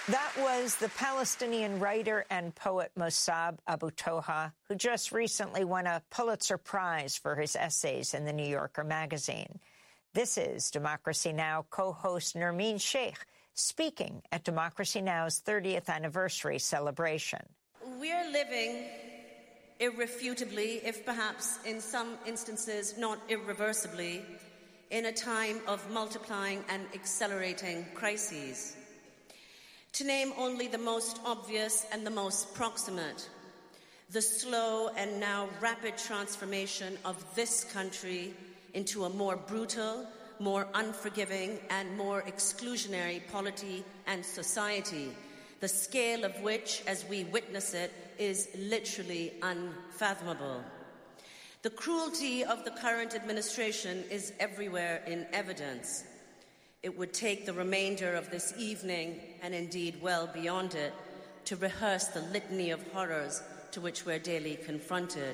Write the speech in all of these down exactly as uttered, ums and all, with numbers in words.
That was the Palestinian writer and poet Mossab Abu Toha, who just recently won a Pulitzer Prize for his essays in the New Yorker magazine. This is Democracy Now! Co-host Nermeen Sheikh speaking at Democracy Now!'s thirtieth anniversary celebration. We're living irrefutably, if perhaps in some instances not irreversibly, in a time of multiplying and accelerating crises. To name only the most obvious and the most proximate, the slow and now rapid transformation of this country into a more brutal, more unforgiving, and more exclusionary polity and society, the scale of which, as we witness it, is literally unfathomable. The cruelty of the current administration is everywhere in evidence. It would take the remainder of this evening, and indeed well beyond it, to rehearse the litany of horrors to which we're daily confronted.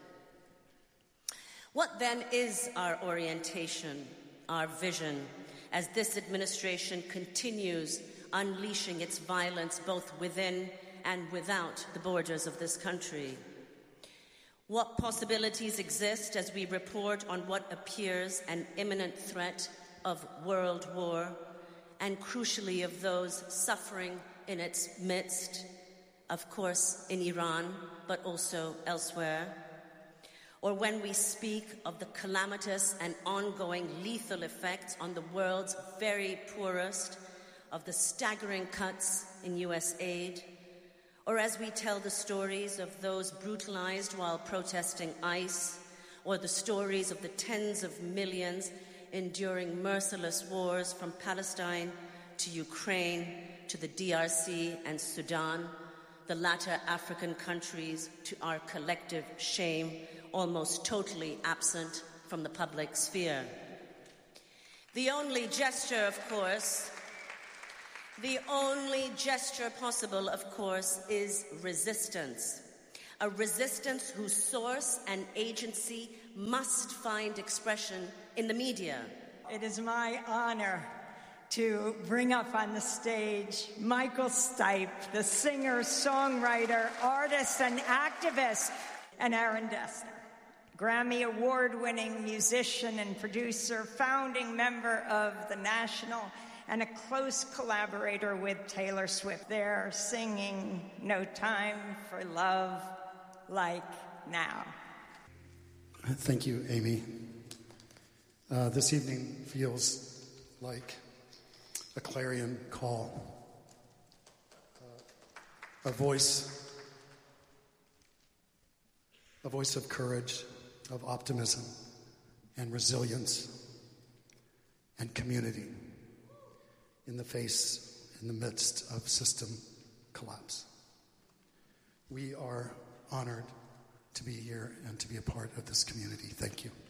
What then is our orientation, our vision, as this administration continues unleashing its violence both within and without the borders of this country? What possibilities exist as we report on what appears an imminent threat of world war, and crucially of those suffering in its midst, of course in Iran, but also elsewhere? Or when we speak of the calamitous and ongoing lethal effects on the world's very poorest of the staggering cuts in U S aid, or as we tell the stories of those brutalized while protesting ICE, or the stories of the tens of millions enduring merciless wars from Palestine to Ukraine to the D R C and Sudan, the latter African countries, to our collective shame, almost totally absent from the public sphere. The only gesture, of course, the only gesture possible, of course, is resistance. A resistance whose source and agency must find expression in the media. It is my honor to bring up on the stage Michael Stipe, the singer, songwriter, artist, and activist, and Aaron Dessner, Grammy Award-winning musician and producer, founding member of The National, and a close collaborator with Taylor Swift. They're singing No Time for Love Like Now. Thank you, Amy. Uh, this evening feels like a clarion call, uh, a voice, a voice of courage, of optimism, and resilience, and community in the face, in the midst of system collapse. We are honored to be here and to be a part of this community. Thank you.